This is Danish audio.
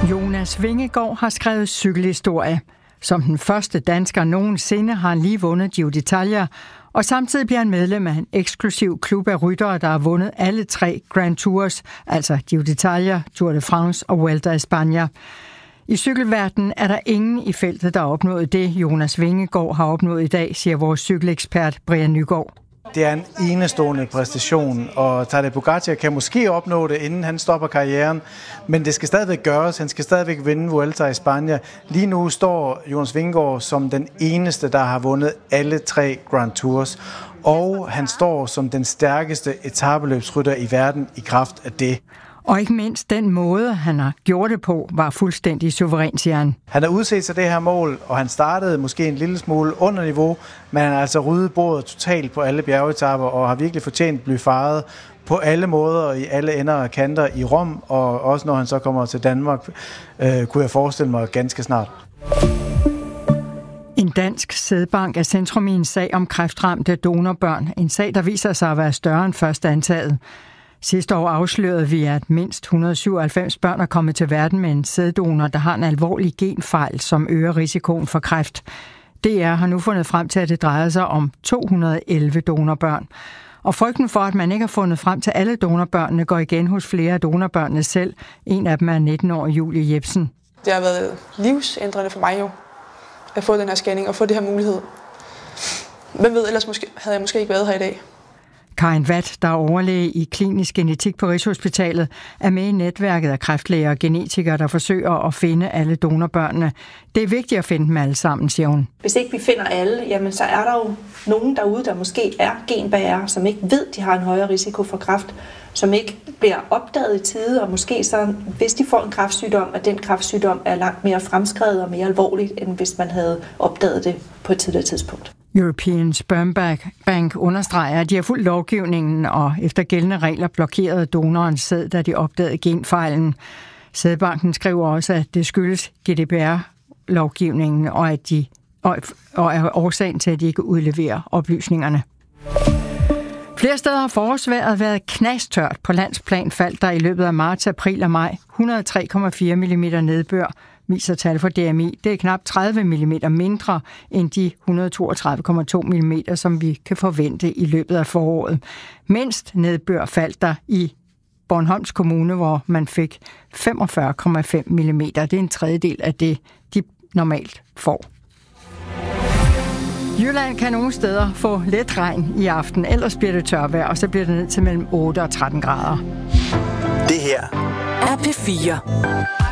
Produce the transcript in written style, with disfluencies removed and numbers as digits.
Jonas Vingegaard har skrevet cykelhistorie. Som den første dansker nogensinde har han lige vundet Giro d'Italia, og samtidig bliver han medlem af en eksklusiv klub af ryttere, der har vundet alle 3 Grand Tours, altså Giro d'Italia, Tour de France og Vuelta a España. I cykelverdenen er der ingen i feltet, der har opnået det, Jonas Vingegaard har opnået i dag, siger vores cykelekspert Brian Nygaard. Det er en enestående præstation, og Tadej Pogačar kan måske opnå det, inden han stopper karrieren, men det skal stadigvæk gøres. Han skal stadigvæk vinde Vuelta a España. Lige nu står Jonas Vingegaard som den eneste, der har vundet alle 3 Grand Tours, og han står som den stærkeste etapeløbsrytter i verden i kraft af det. Og ikke mindst den måde, han har gjort det på, var fuldstændig suveræn, siger han. Han har udset sig det her mål, og han startede måske en lille smule under niveau, men han har altså ryddet bordet totalt på alle bjergetapper og har virkelig fortjent at blive faret på alle måder, i alle ender og kanter i Rom, og også når han så kommer til Danmark, kunne jeg forestille mig ganske snart. En dansk sædbank er centrum i en sag om kræftramte donorbørn. En sag, der viser sig at være større end først antaget. Sidste år afslørede vi, at mindst 197 børn er kommet til verden med en sæddonor, der har en alvorlig genfejl, som øger risikoen for kræft. DR har nu fundet frem til, at det drejer sig om 211 donorbørn. Og frygten for, at man ikke har fundet frem til alle donorbørnene, går igen hos flere af donorbørnene selv. En af dem er 19-årig Julie Jebsen. Det har været livsændrende for mig jo, at få den her scanning og få det her mulighed. Hvem ved, ellers havde jeg måske ikke været her i dag. Karin Watt, der er overlæge i klinisk genetik på Rigshospitalet, er med i netværket af kræftlæger og genetikere, der forsøger at finde alle donorbørnene. Det er vigtigt at finde dem alle sammen, siger hun. Hvis ikke vi finder alle, jamen så er der jo nogen derude, der måske er genbærere, som ikke ved, de har en højere risiko for kræft, som ikke bliver opdaget i tide, og måske så, hvis de får en kræftsygdom, at den kræftsygdom er langt mere fremskredet og mere alvorligt, end hvis man havde opdaget det på et tidligere tidspunkt. European Sperm Bank understreger, at de har fulgt lovgivningen og efter gældende regler blokerede donorens sæd, da de opdagede genfejlen. Sædbanken skriver også, at det skyldes GDPR-lovgivningen og er årsagen til, at de ikke udleverer oplysningerne. Flere steder har forårsvejret været knastørt. På landsplan faldt der i løbet af marts, april og maj 103,4 mm nedbør, viser tal for DMI. Det er knap 30 mm mindre end de 132,2 mm, som vi kan forvente i løbet af foråret. Mindst nedbør faldt der i Bornholms Kommune, hvor man fik 45,5 mm. Det er en tredjedel af det, de normalt får. Jylland kan nogle steder få let regn i aften, ellers bliver det tørvejr, og så bliver det ned til mellem 8 og 13 grader. Det her er P4.